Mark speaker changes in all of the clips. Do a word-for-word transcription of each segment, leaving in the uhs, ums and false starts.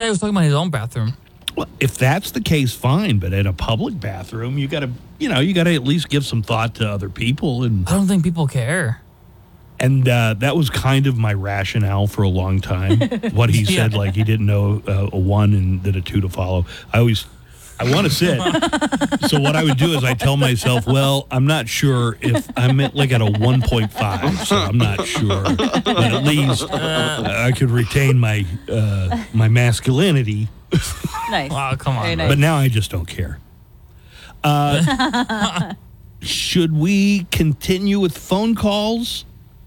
Speaker 1: he was talking about his own bathroom.
Speaker 2: Well, if that's the case, fine. But in a public bathroom, you got to, you know, you got to at least give some thought to other people. And
Speaker 1: I don't think people care.
Speaker 2: And uh, that was kind of my rationale for a long time. What he said,
Speaker 1: Yeah.
Speaker 2: like he didn't know uh, a one and then a two to follow. I always, I want to sit. So what I would do is I tell myself, well, I'm not sure if I'm at like at a one point five, so I'm not sure. But at least uh, I could retain my uh, my masculinity.
Speaker 3: Nice.
Speaker 1: Wow, come on.
Speaker 3: Very
Speaker 1: bro.
Speaker 3: nice.
Speaker 2: But now I just don't care. Uh, should we continue with phone calls?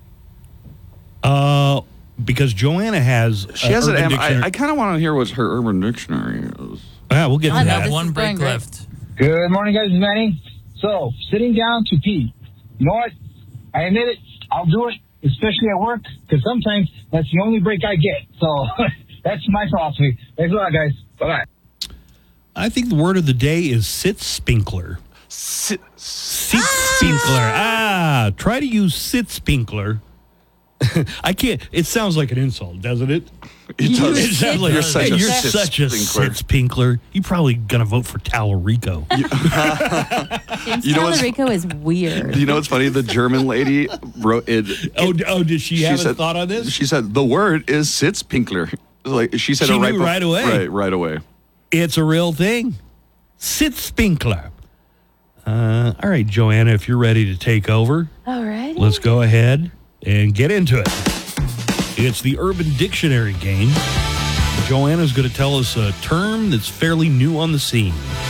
Speaker 2: Uh, because Joanna has.
Speaker 4: She
Speaker 2: uh,
Speaker 4: has an.
Speaker 2: Urban
Speaker 4: I,
Speaker 2: Dictionary.
Speaker 4: I kind of want to hear what her Urban Dictionary is.
Speaker 2: Yeah, we'll get to
Speaker 3: I know,
Speaker 2: that.
Speaker 3: this
Speaker 1: One
Speaker 3: is
Speaker 1: break
Speaker 3: going great.
Speaker 1: left.
Speaker 5: Good morning, guys. It's Manny. So, sitting down to pee. You know what? I admit it. I'll do it, especially at work, because sometimes that's the only break I get. So, that's my philosophy. Thanks a lot, guys. Bye-bye.
Speaker 2: I think the word of the day is sit spinkler.
Speaker 4: Sit,
Speaker 2: Sit spinkler. Ah, try to use sit spinkler. I can't. It sounds like an insult, doesn't it?
Speaker 4: It does.
Speaker 2: It sounds like
Speaker 4: You're such
Speaker 2: hey,
Speaker 4: a
Speaker 2: you're
Speaker 4: sit
Speaker 2: such a
Speaker 4: spinkler.
Speaker 2: sit spinkler. You're probably gonna vote for Tallarico.
Speaker 3: James
Speaker 4: You know what's-
Speaker 3: Tallarico is weird.
Speaker 4: You know what's funny? The German lady wrote it.
Speaker 2: oh, oh, did she, have a
Speaker 4: said,
Speaker 2: thought on this?
Speaker 4: She said the word is Sitzpinkler. Like she said
Speaker 2: She
Speaker 4: it right,
Speaker 2: knew
Speaker 4: bef-
Speaker 2: right away.
Speaker 4: Right, right away.
Speaker 2: It's a real thing. Sit spinkler. Uh, all right, Joanna, if you're ready to take over,
Speaker 3: All right.
Speaker 2: let's go ahead and get into it. It's the Urban Dictionary game. Joanna's going to tell us a term that's fairly new on the scene.